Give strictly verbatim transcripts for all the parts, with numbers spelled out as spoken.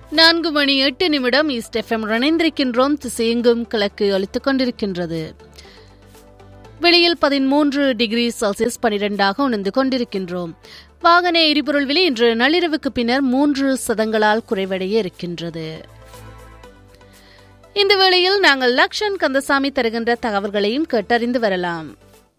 நான்கு மணி எட்டு நிமிடம் ஈஸ்ட் எஃப்எம் இணைந்திருக்கின்றோம். திசையெங்கும் கிழக்கு அளித்துக் கொண்டிருக்கின்றது. வெளியில் பதிமூன்று டிகிரி செல்சியஸ் பனிரெண்டாக உணர்ந்து கொண்டிருக்கின்றோம். வாகன எரிபொருள் விலை இன்று நள்ளிரவுக்கு பின்னர் மூன்று சதங்களால் குறைவடைய இருக்கின்றது. இந்த வேளையில் நாங்கள் லக்ஷன் கந்தசாமி தருகின்ற தகவல்களையும் கேட்டறிந்து வரலாம்.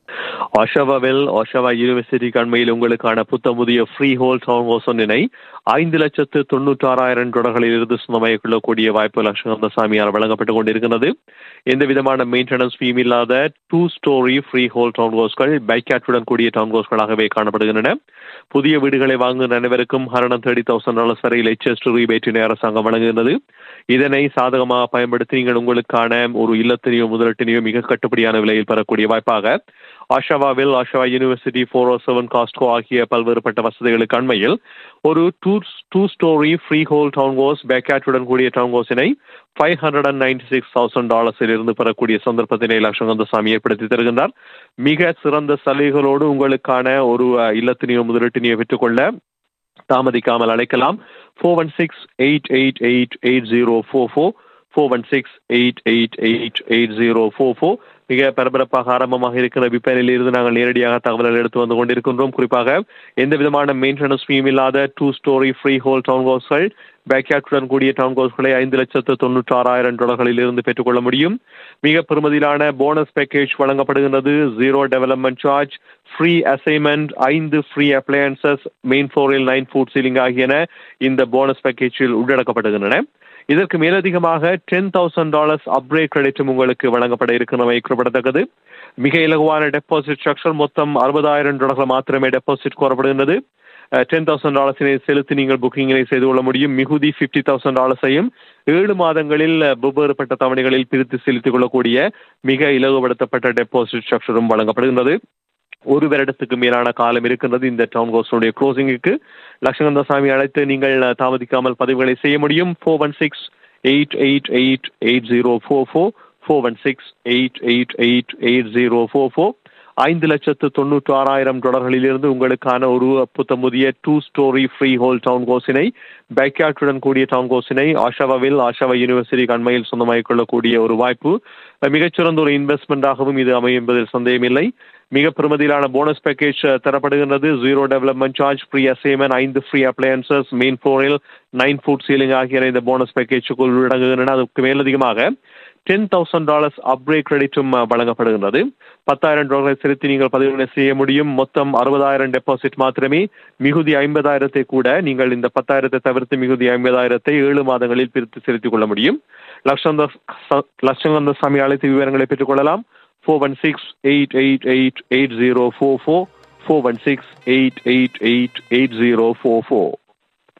ஒஷாவாவில் ஒஷாவா யூனிவர்சிட்டி கண்மையில் உங்களுக்கான புத்த புதிய ஃப்ரீ ஹோல் டவுன் ஹவுஸ் ஒன்றினை ஐந்து லட்சத்து தொண்ணூற்றி ஆறாயிரம் டாலர்களில் இருந்து சொந்தமாக கொள்ளக்கூடிய வாய்ப்பு லட்சம் கந்தசாமியால் வழங்கப்பட்டுக் கொண்டிருக்கிறது. எந்த விதமான மெயின்டெனன்ஸ் ஃபீம் இல்லாத two story free whole down ஹவுஸ்கள் பைக்யாட்டுடன் கூடிய டவுன் ஹவுஸ்களாகவே காணப்படுகின்றன. புதிய வீடுகளை வாங்கும் அனைவருக்கும் ஹண்ட்ரட் தேர்ட்டி தௌசண்ட் டாலர்ஸ் வரையில் எச்எஸ் ரீபேட்டினை அரசாங்கம் வழங்குகிறது. இதனை சாதகமாக பயன்படுத்தி நீங்கள் உங்களுக்கான ஒரு இல்லத்தினையோ முதலீட்டினையோ மிக கட்டுப்படியான விலையில் பெறக்கூடிய வாய்ப்பாக ஒஷாவாவில் ஒஷாவா யூனிவர்சிட்டி ஃபோர் ஓ செவன் காஸ்ட்கோ ஆகிய பல்வேறுபட்ட வசதிகளுக்கு அண்மையில் ஒரு two two story free whole down house பேக்யாட்டுடன் கூடிய down ஹவுஸினை five hundred and ninety six thousand டாலர்ஸில் இருந்து பெறக்கூடிய சந்தர்ப்பத்தினை லட்சம் கந்தசாமி ஏற்படுத்தி தருகின்றார். மிக சிறந்த சலுகைகளோடு உங்களுக்கான ஒரு இல்லத்தினையோ முதலீட்டினையோ பெற்றுக்கொள்ள தாமதிக்காமல் அழைக்கலாம். Four one six eight eight eight eight zero four four four one six eight eight eight eight zero four four. மிக பரபரப்பாக ஆரம்பமாக இருக்கிற விற்பனையில் இருந்து நாங்கள் நேரடியாக தகவல்கள் எடுத்து வந்து கொண்டிருக்கின்றோம். குறிப்பாக எந்த விதமான மெயின்டெனன்ஸ் ஃபீம் இல்லாத two story free whole down ஹவுஸ்கள் பேக்யாட்டுடன் கூடிய டவுன் ஹவுஸ்களை ஐந்து லட்சத்து தொண்ணூற்றி ஆறாயிரம் டாலர்களில் இருந்து பெற்றுக்கொள்ள முடியும். மிக பெருமதியிலான போனஸ் பேக்கேஜ் வழங்கப்படுகின்றது. Zero development charge, free assignment, ஐந்து ஃப்ரீ அப்ளையன்சஸ், மெயின் ஃப்ளோரில் நைன் ஃபுட் சீலிங் ஆகியன இந்த போனஸ் பேக்கேஜில் உள்ளடக்கப்படுகின்றன. இதற்கு மேலதிகமாக டென் தௌசண்ட் டாலர்ஸ் அப்கிரேட் கிரெடிட்டும் உங்களுக்கு வழங்கப்பட இருக்கிறவை குறிப்பிடத்தக்கது. மிக இலகுவான டெபாசிட் ஸ்ட்ரக்சர். மொத்தம் அறுபதாயிரம் டாலர்கள் மாத்திரமே டெபாசிட் கோரப்படுகின்றது. டென் தௌசண்ட் டாலர்ஸினை செலுத்தி நீங்கள் புக்கிங்கினை செய்து கொள்ள முடியும். மிகுதி பிப்டி தௌசண்ட் டாலர்ஸையும் ஏழு மாதங்களில் வெவ்வேறுபட்ட தவணைகளில் பிரித்து செலுத்திக் கொள்ளக்கூடிய மிக இலகுபடுத்தப்பட்ட டெபாசிட் ஸ்ட்ரக்சரும் வழங்கப்படுகின்றது. ஒரு வருடத்துக்கு மேலான காலம் இருக்கின்றது இந்த டவுன் ஹவுஸுடைய க்ளோசிங்குக்கு. லட்சகந்தசாமி அழைத்து நீங்கள் தாமதிக்காமல் பதிவுகளை செய்ய முடியும். Four one six eight eight eight eight zero four four four one six eight eight eight eight zero four four. ஐந்து லட்சத்து தொண்ணூற்றி ஆறாயிரம் டாலர்களில் இருந்து உங்களுக்கான ஒரு புத்தமுதிய two story free whole down ஹவுஸினை பேக்யாட்டுடன் கூடிய டவுன் ஹவுஸினை ஒஷாவாவில் ஒஷாவா யூனிவர்சிட்டி அண்மையில் சொந்தமாகிக் கொள்ளக்கூடிய ஒரு வாய்ப்பு. மிகச்சிறந்த ஒரு இன்வெஸ்ட்மெண்டாகவும் இது அமையும் என்பதில் சந்தேகமில்லை. மிக பெருமதியிலான bonus package தரப்படுகின்றது. Zero development charge, free assignment, ஐந்து ஃப்ரீ அப்ளையன்சஸ், மெயின் ஃப்ளோரில் நைன் ஃபுட் சீலிங் ஆகிய இந்த போனஸ் பேக்கேஜுக்குள் உள்ளடங்குகின்றன. அதுக்கு மேலதிகமாக டென் தௌசண்ட் டாலர்ஸ் அப்கிரேட் கிரெடிட்டும் வழங்கப்படுகின்றது. பத்தாயிரம் டாலர்களை செலுத்தி நீங்கள் பதிவுகளை செய்ய முடியும். மொத்தம் அறுபதாயிரம் டெபாசிட் மாத்திரமே. மிகுதி ஐம்பதாயிரத்தை கூட நீங்கள் இந்த பத்தாயிரத்தை தவிர்த்து மிகுதி ஐம்பதாயிரத்தை ஏழு மாதங்களில் பிரித்து செலுத்திக் கொள்ள முடியும். லட்சந்த லட்சங்கந்தசாமி அழைத்து விவரங்களை பெற்றுக் கொள்ளலாம். Four one six eight eight eight eight zero four four four one six eight eight eight eight zero four four.